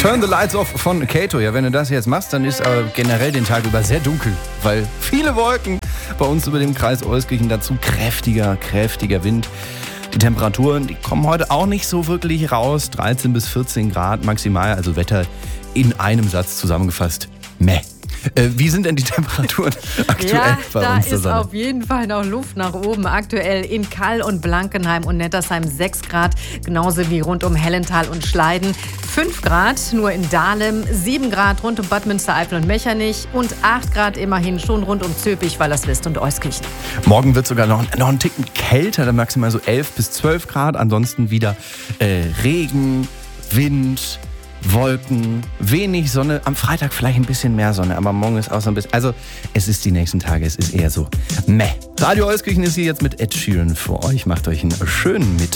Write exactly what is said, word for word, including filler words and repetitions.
Turn the Lights Off von Kato. Ja, wenn du das jetzt machst, dann ist aber generell den Tag über sehr dunkel, weil viele Wolken bei uns über dem Kreis Euskirchen, dazu kräftiger, kräftiger Wind. Die Temperaturen, die kommen heute auch nicht so wirklich raus. dreizehn bis vierzehn Grad maximal, also Wetter in einem Satz zusammengefasst. Meh. Äh, wie sind denn die Temperaturen aktuell ja, bei da uns? Da ist auf jeden Fall noch Luft nach oben. Aktuell in Kall und Blankenheim und Nettersheim sechs Grad, genauso wie rund um Hellental und Schleiden. fünf Grad nur in Dahlem, sieben Grad rund um Bad Münstereifel und Mechernich und acht Grad immerhin schon rund um Zülpich, Wallerswest und Euskirchen. Morgen wird sogar noch, noch ein Ticken kälter, dann maximal so elf bis zwölf Grad. Ansonsten wieder äh, Regen, Wind, Wolken, wenig Sonne. Am Freitag vielleicht ein bisschen mehr Sonne, aber morgen ist auch so ein bisschen... Also, es ist die nächsten Tage, es ist eher so meh. Radio Euskirchen ist hier jetzt mit Ed Sheeran für euch. Macht euch einen schönen Mittag.